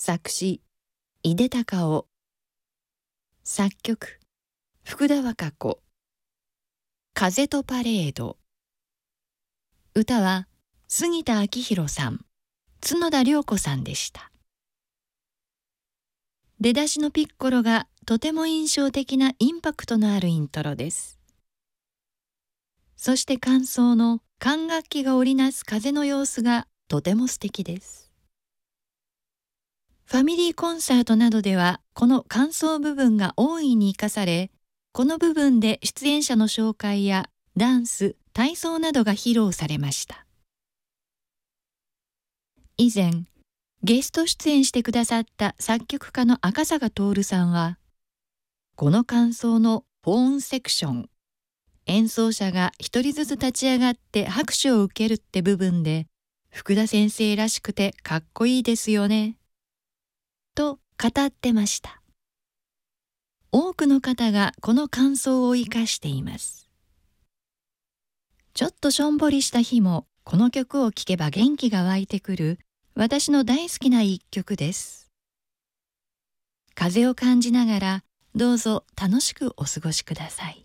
作詞井出隆雄、作曲福田和歌子。風とパレード。歌は杉田明宏さん、角田涼子さんでした。出だしのピッコロがとても印象的なインパクトのあるイントロです。そして間奏の管楽器が織りなす風の様子がとても素敵です。ファミリーコンサートなどではこの間奏部分が大いに生かされ、この部分で出演者の紹介やダンス、体操などが披露されました。以前、ゲスト出演してくださった作曲家の赤坂徹さんは、この間奏のホーンセクション、演奏者が一人ずつ立ち上がって拍手を受けるって部分で、福田先生らしくてかっこいいですよね、と語ってました。多くの方がこの間奏を生かしています。ちょっとしょんぼりした日もこの曲を聴けば元気が湧いてくる私の大好きな一曲です。風を感じながらどうぞ楽しくお過ごしください。